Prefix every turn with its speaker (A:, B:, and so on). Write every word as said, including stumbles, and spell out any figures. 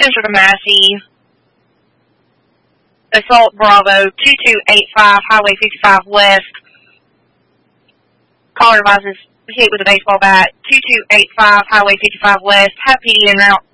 A: Central to Massey. Assault Bravo, two two eight five, Highway fifty-five West. Caller advises hit with a baseball bat, two two eight five, Highway fifty-five West. Have P D en route.